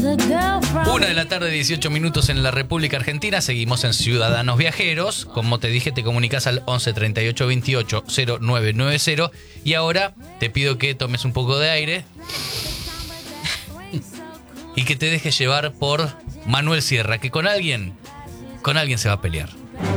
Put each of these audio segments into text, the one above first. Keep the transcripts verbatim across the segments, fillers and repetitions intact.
Una de la tarde, dieciocho minutos en la República Argentina. Seguimos en Ciudadanos Viajeros. Como te dije, te comunicas al once treinta y ocho veintiocho cero nueve noventa. Y ahora te pido que tomes un poco de aire y que te dejes llevar por Manuel Sierra, que con alguien, con alguien se va a pelear.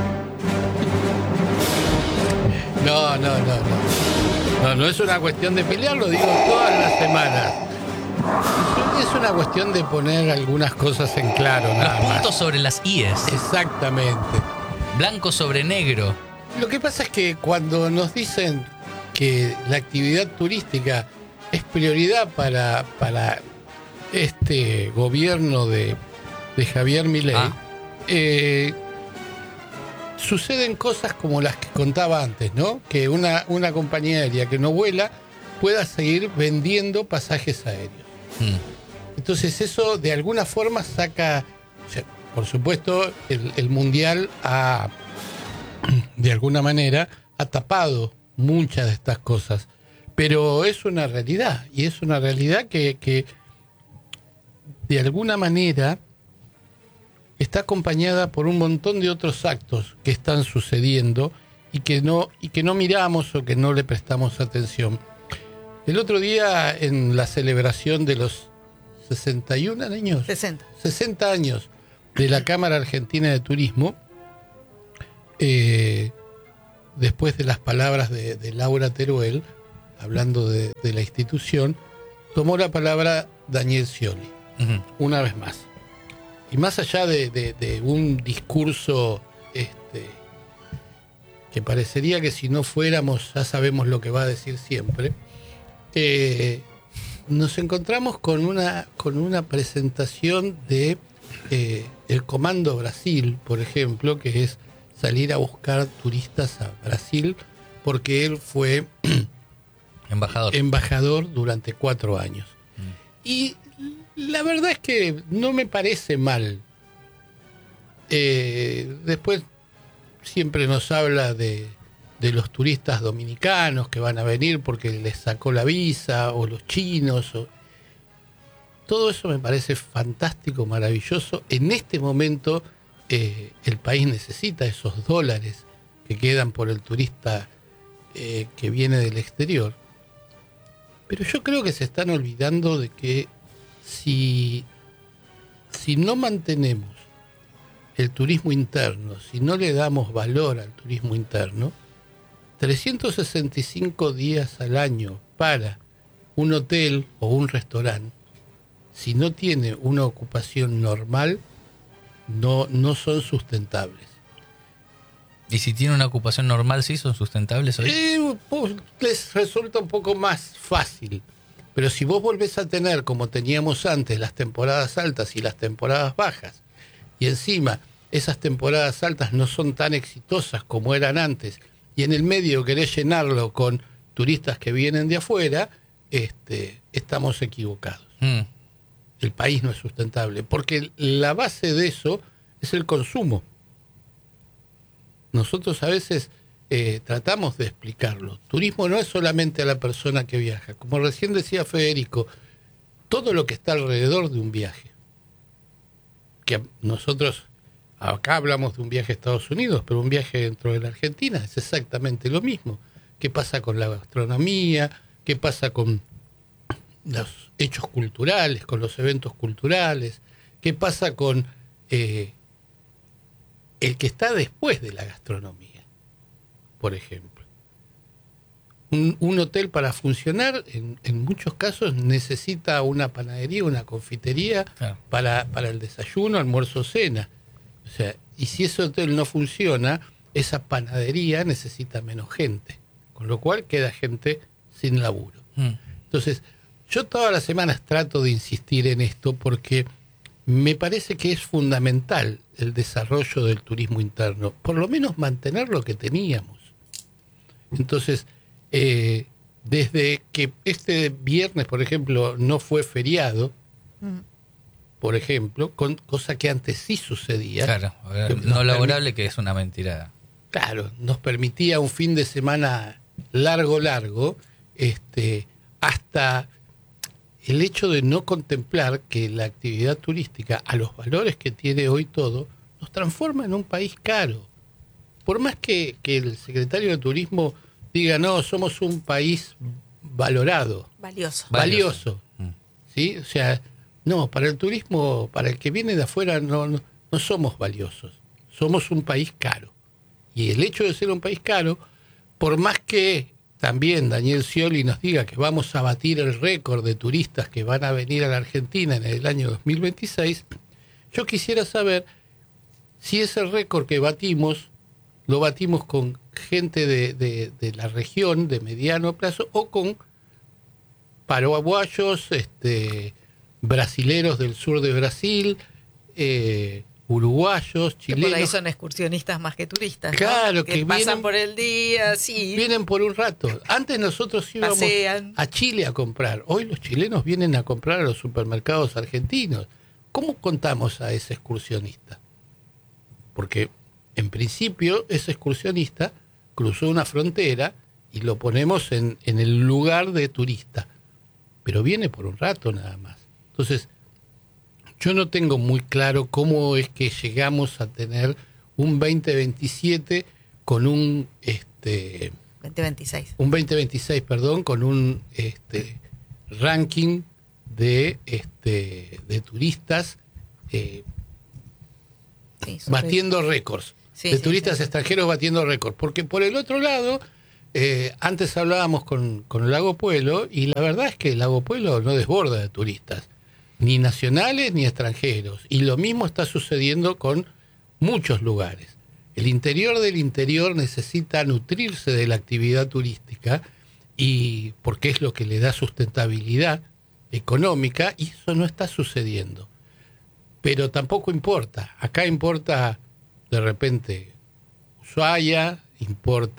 No, no, no, no. No, no es una cuestión de pelear, lo digo todas las semanas. Es una cuestión de poner algunas cosas en claro, nada Los puntos más. sobre las íes. Exactamente. Blanco sobre negro. Lo que pasa es que cuando nos dicen que la actividad turística es prioridad para, para este gobierno de, de Javier Milei, Ah. eh, suceden cosas como las que contaba antes, ¿no? Que una, una compañía aérea que no vuela pueda seguir vendiendo pasajes aéreos. Mm. Entonces eso de alguna forma saca, o sea, por supuesto, el, el Mundial ha, de alguna manera, ha tapado muchas de estas cosas, pero es una realidad, y es una realidad que, que de alguna manera está acompañada por un montón de otros actos que están sucediendo y que no, y que no miramos o que no le prestamos atención. El otro día, en la celebración de los sesenta y un años, sesenta. sesenta años de la Cámara Argentina de Turismo, eh, después de las palabras de, de Laura Teruel, hablando de, de la institución, tomó la palabra Daniel Scioli, Uh-huh. una vez más. Y más allá de, de, de un discurso este, que parecería que si no fuéramos ya sabemos lo que va a decir siempre, eh, nos encontramos con una, con una presentación de eh, el Comando Brasil, por ejemplo, que es salir a buscar turistas a Brasil, porque él fue Embajador. embajador durante cuatro años. Mm. Y la verdad es que no me parece mal. Eh, después siempre nos habla de, de los turistas dominicanos que van a venir porque les sacó la visa, o los chinos. O... Todo eso me parece fantástico, maravilloso. En este momento eh, el país necesita esos dólares que quedan por el turista eh, que viene del exterior. Pero yo creo que se están olvidando de que si, si no mantenemos el turismo interno, si no le damos valor al turismo interno, trescientos sesenta y cinco días al año para un hotel o un restaurante, si no tiene una ocupación normal, no, no son sustentables. ¿Y si tiene una ocupación normal, sí son sustentables hoy? Eh, pues, les resulta un poco más fácil. Pero si vos volvés a tener, como teníamos antes, las temporadas altas y las temporadas bajas, y encima esas temporadas altas no son tan exitosas como eran antes, y en el medio querés llenarlo con turistas que vienen de afuera, este, estamos equivocados. Mm. El país no es sustentable, porque la base de eso es el consumo. Nosotros a veces eh, tratamos de explicarlo. Turismo no es solamente a la persona que viaja. Como recién decía Federico, todo lo que está alrededor de un viaje. Que nosotros acá hablamos de un viaje a Estados Unidos, pero un viaje dentro de la Argentina es exactamente lo mismo. ¿Qué pasa con la gastronomía? ¿Qué pasa con los hechos culturales, con los eventos culturales? ¿Qué pasa con eh, el que está después de la gastronomía? Por ejemplo, un, un hotel para funcionar en, en muchos casos necesita una panadería, una confitería, Claro. para, para el desayuno, almuerzo, cena. O sea, y si ese hotel no funciona, esa panadería necesita menos gente, con lo cual queda gente sin laburo. Mm. Entonces, yo todas las semanas trato de insistir en esto porque me parece que es fundamental el desarrollo del turismo interno, por lo menos mantener lo que teníamos. Entonces, eh, desde que este viernes, por ejemplo, no fue feriado, Mm. por ejemplo, con, cosa que antes sí sucedía. Claro, a ver, Que nos no laborable, que es una mentira. Claro, nos permitía un fin de semana largo, largo, este, hasta el hecho de no contemplar que la actividad turística, a los valores que tiene hoy todo, nos transforma en un país caro. Por más que, que el secretario de Turismo diga, no, somos un país valorado. Valioso. Valioso. ¿Sí? O sea, no, para el turismo, para el que viene de afuera, no, no, no somos valiosos. Somos un país caro. Y el hecho de ser un país caro, por más que también Daniel Scioli nos diga que vamos a batir el récord de turistas que van a venir a la Argentina en el año dos mil veintiséis, yo quisiera saber si ese récord que batimos, lo batimos con gente de, de, de la región de mediano plazo o con paraguayos, este, brasileros del sur de Brasil, eh, uruguayos, chilenos. Que por ahí son excursionistas más que turistas, ¿no? Claro, que, que pasan vienen, por el día, sí. Vienen por un rato. Antes nosotros íbamos Pasean. a Chile a comprar. Hoy los chilenos vienen a comprar a los supermercados argentinos. ¿Cómo contamos a ese excursionista? Porque en principio ese excursionista cruzó una frontera y lo ponemos en, en el lugar de turista. Pero viene por un rato nada más. Entonces, yo no tengo muy claro cómo es que llegamos a tener un veinte veintisiete con un este veinte veintiséis. Un veinte veintiséis, perdón, con un este ranking de este de turistas eh, Sí, batiendo récords. Sí, de sí, turistas sí. extranjeros batiendo récords. Porque por el otro lado, eh, antes hablábamos con, con el Lago Puelo, y la verdad es que el Lago Puelo no desborda de turistas, ni nacionales ni extranjeros. Y lo mismo está sucediendo con muchos lugares. El interior del interior necesita nutrirse de la actividad turística, y porque es lo que le da sustentabilidad económica, y eso no está sucediendo. Pero tampoco importa. Acá importa de repente Ushuaia, importa